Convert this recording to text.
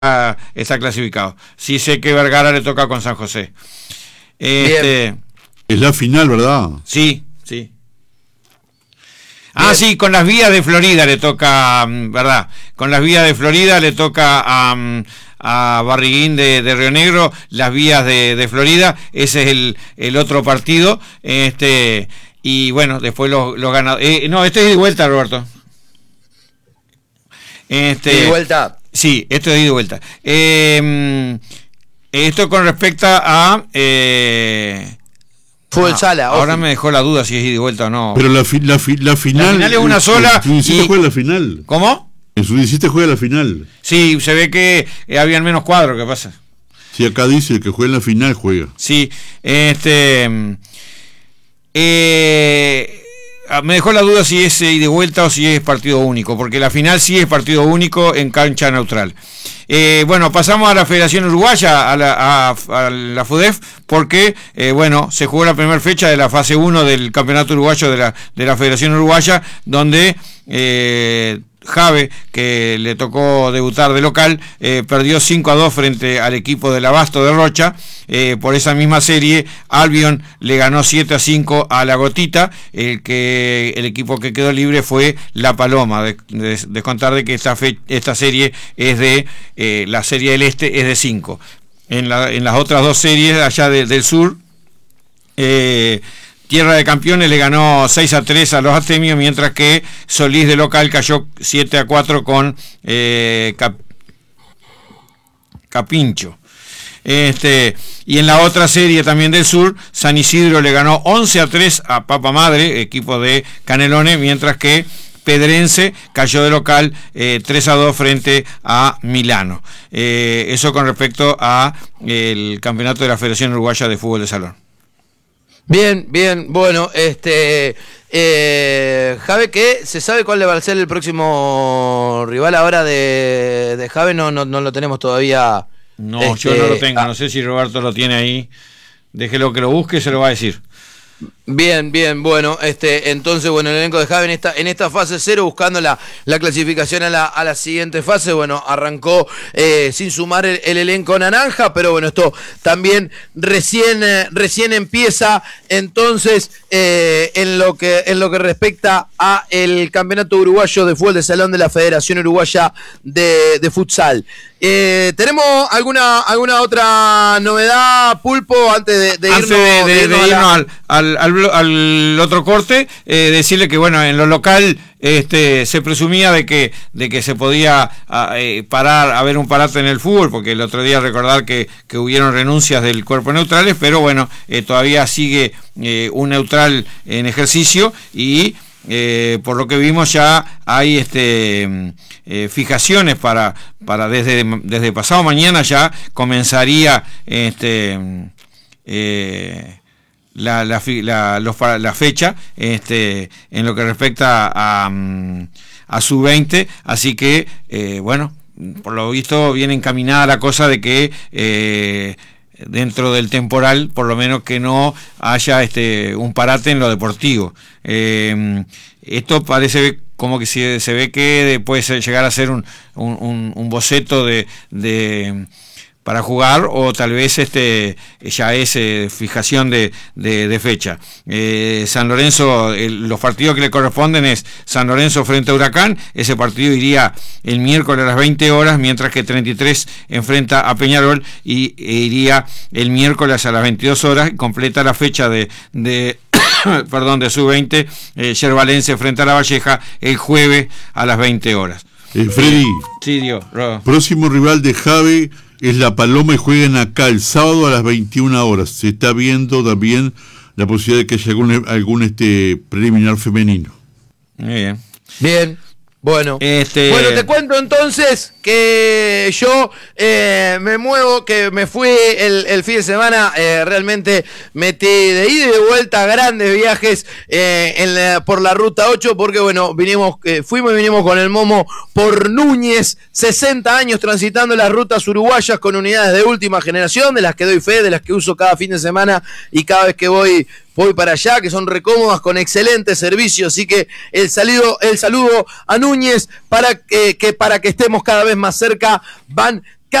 está clasificado. Sí sé que Vergara le toca con San José. Es la final, ¿verdad? Sí. Sí, con las vías de Florida le toca, ¿verdad? Con las vías de Florida le toca a Barriguín de Río Negro, las vías de Florida. Ese es el otro partido. Y bueno, después los ganadores. No, este es de vuelta, Roberto. ¿De vuelta? Sí, esto es de vuelta. Esto con respecto a Fútbol sala. Ahora me dejó la duda si es ida y vuelta o no. Pero la final es una sola. En su 17 juega la final. ¿Cómo? En su 17 juega la final. Sí, se ve que habían menos cuadros. ¿Qué pasa? Sí, acá dice que juega en la final, juega. Sí, me dejó la duda si es ida y vuelta o si es partido único, porque la final sí es partido único en cancha neutral. Bueno, pasamos a la Federación Uruguaya, a la FUDEF, porque se jugó la primera fecha de la fase 1 del Campeonato Uruguayo de la Federación Uruguaya, donde Jave, que le tocó debutar de local, perdió 5-2 frente al equipo del Abasto de Rocha. Por esa misma serie, Albion le ganó 7-5 a La Gotita. El equipo que quedó libre fue La Paloma. De contar de que esta serie es de la serie del Este es de 5. En las otras dos series allá del sur, Tierra de Campeones le ganó 6-3 a los Artemios, mientras que Solís de local cayó 7-4 con Capincho. Y en la otra serie también del sur, San Isidro le ganó 11-3 a Papa Madre, equipo de Canelones, mientras que Pedrense cayó de local 3-2 frente a Milano. Eso con respecto a el campeonato de la Federación Uruguaya de Fútbol de Salón. Bien, bueno, Jave, ¿qué? ¿Se sabe cuál le va a ser el próximo rival ahora de Jave? No lo tenemos todavía. No, yo no lo tengo, no sé si Roberto lo tiene ahí. Déjelo que lo busque, se lo va a decir. Bien, bueno, entonces, el elenco de Jave en esta fase 0, buscando la clasificación a la siguiente fase. Bueno, arrancó sin sumar el elenco naranja, pero bueno, esto también recién empieza. Entonces, en lo que respecta a el Campeonato Uruguayo de Fútbol de Salón de la Federación Uruguaya de Futsal. ¿Tenemos alguna otra novedad, Pulpo, antes de irnos al otro corte? Decirle que en lo local se presumía de que se podía haber un parate en el fútbol, porque el otro día recordar que hubieron renuncias del cuerpo neutrales, pero todavía sigue un neutral en ejercicio y por lo que vimos ya hay fijaciones para desde pasado mañana ya comenzaría la fecha en lo que respecta a sub-20, así que por lo visto viene encaminada la cosa de que dentro del temporal, por lo menos que no haya un parate en lo deportivo. Esto parece como que se ve que puede llegar a ser un boceto de para jugar, o tal vez ya es fijación de fecha. San Lorenzo, los partidos que le corresponden es San Lorenzo frente a Huracán. Ese partido iría el miércoles a las 20 horas, mientras que 33 enfrenta a Peñarol y iría el miércoles a las 22 horas. Completa la fecha de sub-20, Yerbalense frente a La Valleja el jueves a las 20 horas. Freddy, sí, Dios, próximo rival de Jave es La Paloma y juegan acá el sábado a las 21 horas. Se está viendo también la posibilidad de que haya algún preliminar femenino. Muy bien. Bueno, te cuento entonces que yo me muevo, que me fui el fin de semana, realmente metí de ida y de vuelta grandes viajes por la ruta 8, porque fuimos y vinimos con el Momo por Núñez, 60 años transitando las rutas uruguayas con unidades de última generación, de las que doy fe, de las que uso cada fin de semana y cada vez que voy para allá, que son recómodas, con excelente servicio. Así que el saludo a Núñez para que estemos cada vez más cerca. Van